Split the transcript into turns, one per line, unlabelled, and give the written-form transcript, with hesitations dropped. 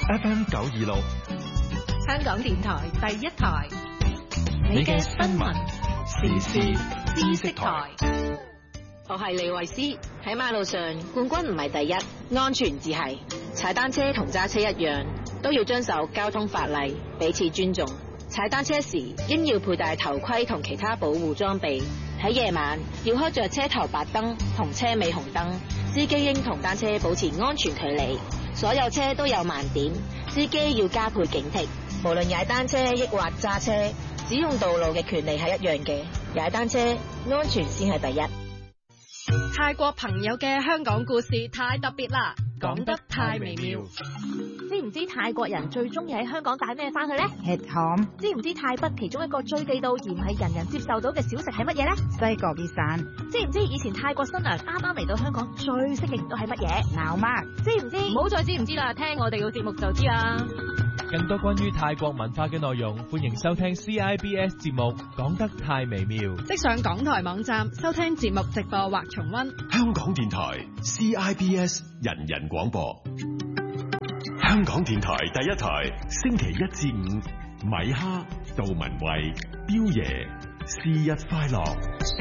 FM 926，
香港電台第一台，
你嘅新聞時事知識台。
我係李慧詩。喺馬路上，冠軍唔係第一，安全至係。踩單車同揸車一樣，都要遵守交通法例，彼此尊重。踩單車時應要佩戴頭盔同其他保護裝備。喺夜晚要開着車頭白燈同車尾紅燈。司機應同單車保持安全距離。所有車都有盲點，司機要加倍警惕。無論踩單車抑或揸車，使用道路嘅權利係一樣嘅。踩單車安全先係第一。
泰國朋友嘅香港故事太特別啦，講得太微妙。
知唔知泰國人最中意喺香港帶咩翻去呢？
吃糖。
知唔知泰北其中一個最地道而唔係人人接受到嘅小食係乜嘢呢？
西國必散。
知唔知以前泰國新娘啱啱嚟到香港最識嘅都係乜嘢？
鬧媽。
知唔知？
唔好再知唔知啦，聽我哋嘅節目就知啦。
更多關於泰國文化嘅內容，歡迎收聽 CIBS 節目，講得太微妙。
即上港台網站收聽節目直播或重溫。
香港電台 CIBS 人人廣播。香港電台第一台，星期一至五，米哈、杜文慧、彪爺，生日快樂。